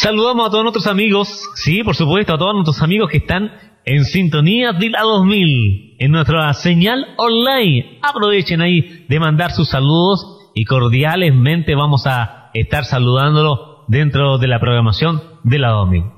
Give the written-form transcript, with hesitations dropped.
saludamos a todos nuestros amigos, sí, por supuesto, a todos nuestros amigos que están en sintonía de la 2000, en nuestra señal online. Aprovechen ahí de mandar sus saludos y cordialmente vamos a estar saludándolo dentro de la programación de la 2000.